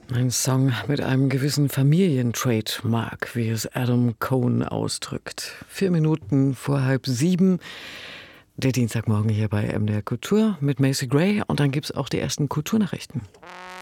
Ein Song mit einem gewissen Familientrademark, wie es Adam Cohn ausdrückt. 4 Minuten vor 6:30, der Dienstagmorgen hier bei MDR Kultur mit Macy Gray. Und dann gibt's auch die ersten Kulturnachrichten.